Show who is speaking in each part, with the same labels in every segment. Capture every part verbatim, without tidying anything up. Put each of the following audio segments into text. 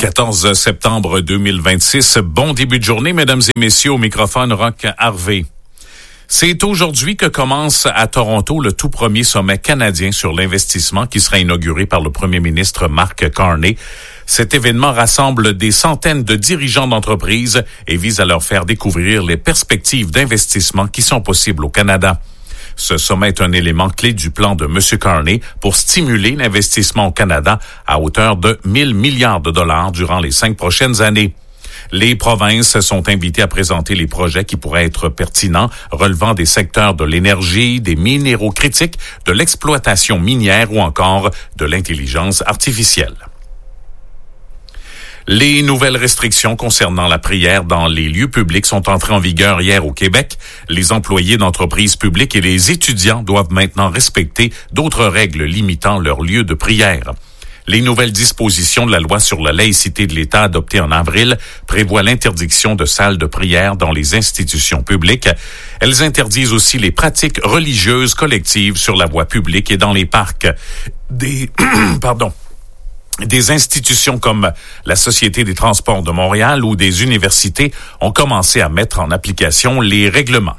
Speaker 1: quatorze septembre deux mille vingt-six. Bon début de journée, mesdames et messieurs, au microphone Roch Harvey. C'est aujourd'hui que commence à Toronto le tout premier sommet canadien sur l'investissement qui sera inauguré par le premier ministre Mark Carney. Cet événement rassemble des centaines de dirigeants d'entreprises et vise à leur faire découvrir les perspectives d'investissement qui sont possibles au Canada. Ce sommet est un élément clé du plan de M. Carney pour stimuler l'investissement au Canada à hauteur de mille milliards de dollars durant les cinq prochaines années. Les provinces sont invitées à présenter les projets qui pourraient être pertinents, relevant des secteurs de l'énergie, des minéraux critiques, de l'exploitation minière ou encore de l'intelligence artificielle. Les nouvelles restrictions concernant la prière dans les lieux publics sont entrées en vigueur hier au Québec. Les employés d'entreprises publiques et les étudiants doivent maintenant respecter d'autres règles limitant leurs lieux de prière. Les nouvelles dispositions de la loi sur la laïcité de l'État adoptée en avril prévoient l'interdiction de salles de prière dans les institutions publiques. Elles interdisent aussi les pratiques religieuses collectives sur la voie publique et dans les parcs. Des, pardon. Des institutions comme la Société des transports de Montréal ou des universités ont commencé à mettre en application les règlements.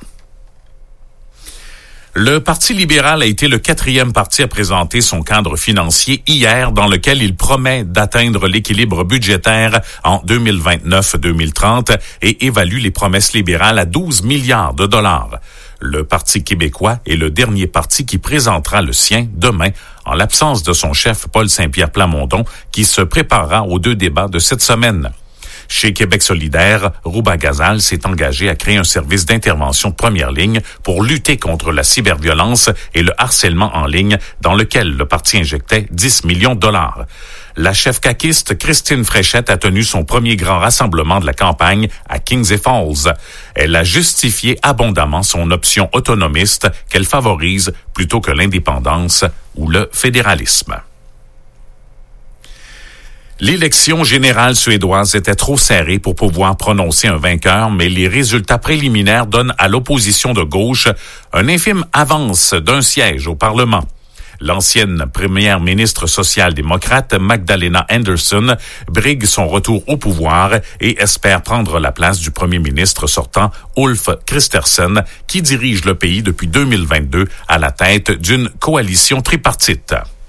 Speaker 1: Le Parti libéral a été le quatrième parti à présenter son cadre financier hier, dans lequel il promet d'atteindre l'équilibre budgétaire en deux mille vingt-neuf deux mille trente et évalue les promesses libérales à douze milliards de dollars. Le Parti québécois est le dernier parti qui présentera le sien demain, en l'absence de son chef Paul Saint-Pierre Plamondon, qui se préparera aux deux débats de cette semaine. Chez Québec solidaire, Rouba Gazal s'est engagé à créer un service d'intervention de première ligne pour lutter contre la cyberviolence et le harcèlement en ligne, dans lequel le parti injectait dix millions de dollars. La chef caquiste Christine Fréchette a tenu son premier grand rassemblement de la campagne à Kings Falls. Elle a justifié abondamment son option autonomiste qu'elle favorise plutôt que l'indépendance ou le fédéralisme. L'élection générale suédoise était trop serrée pour pouvoir prononcer un vainqueur, mais les résultats préliminaires donnent à l'opposition de gauche une infime avance d'un siège au Parlement. L'ancienne première ministre social-démocrate Magdalena Andersson brigue son retour au pouvoir et espère prendre la place du premier ministre sortant Ulf Kristersson, qui dirige le pays depuis deux mille vingt-deux à la tête d'une coalition tripartite.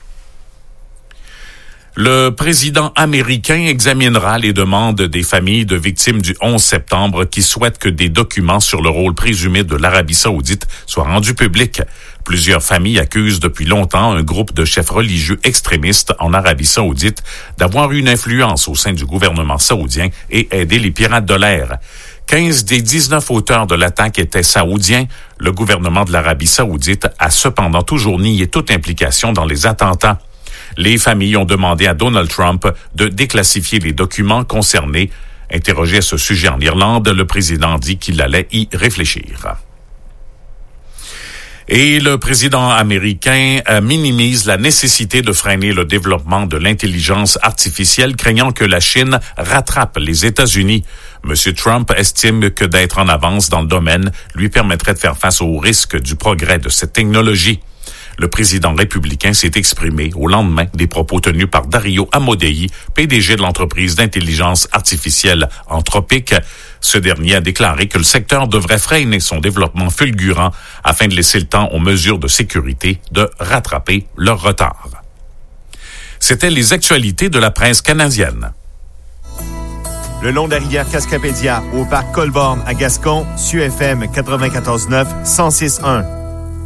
Speaker 1: Le président américain examinera les demandes des familles de victimes du onze septembre qui souhaitent que des documents sur le rôle présumé de l'Arabie saoudite soient rendus publics. Plusieurs familles accusent depuis longtemps un groupe de chefs religieux extrémistes en Arabie saoudite d'avoir eu une influence au sein du gouvernement saoudien et aider les pirates de l'air. quinze des dix-neuf auteurs de l'attaque étaient saoudiens. Le gouvernement de l'Arabie saoudite a cependant toujours nié toute implication dans les attentats. Les familles ont demandé à Donald Trump de déclassifier les documents concernés. Interrogé à ce sujet en Irlande, le président dit qu'il allait y réfléchir. Et le président américain minimise la nécessité de freiner le développement de l'intelligence artificielle, craignant que la Chine rattrape les États-Unis. M. Trump estime que d'être en avance dans le domaine lui permettrait de faire face aux risques du progrès de cette technologie. Le président républicain s'est exprimé au lendemain des propos tenus par Dario Amodei, P D G de l'entreprise d'intelligence artificielle Anthropic. Ce dernier a déclaré que le secteur devrait freiner son développement fulgurant afin de laisser le temps aux mesures de sécurité de rattraper leur retard. C'étaient les actualités de la presse canadienne.
Speaker 2: Le long de la rivière Cascapédia, au parc Colborne à Gascon, S U F M quatre-vingt-quatorze neuf, cent six point un.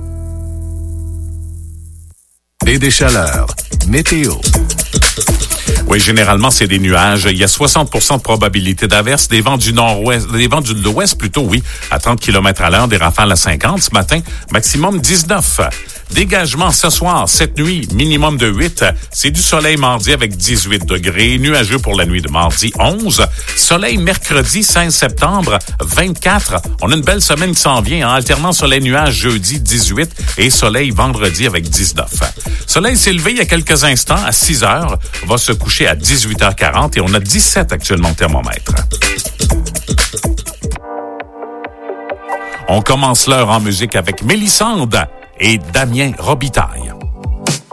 Speaker 3: Et des chaleurs. Météo.
Speaker 1: Oui, généralement, c'est des nuages. Il y a soixante pour cent de probabilité d'averse. Des vents du nord-ouest, des vents de l'ouest plutôt, oui, à trente kilomètres à l'heure, des rafales à cinquante ce matin, maximum dix-neuf. Dégagement ce soir, cette nuit, minimum de huit. C'est du soleil mardi avec dix-huit degrés. Nuageux pour la nuit de mardi, onze. Soleil mercredi, seize septembre, vingt-quatre. On a une belle semaine qui s'en vient, hein? Alternant soleil-nuage jeudi, dix-huit. Et soleil vendredi avec dix-neuf. Soleil s'est levé il y a quelques instants à six heures. Va se coucher à dix-huit heures quarante et on a dix-sept actuellement au thermomètre. On commence l'heure en musique avec Mélissande et Damien Robitaille.